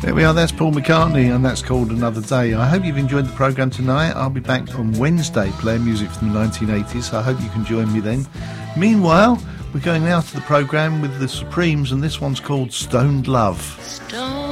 There we are, that's Paul McCartney, and that's called Another Day. I hope you've enjoyed the programme tonight. I'll be back on Wednesday playing music from the 1980s, so I hope you can join me then. Meanwhile, we're going now to the programme with the Supremes, and this one's called Stoned Love. Stoned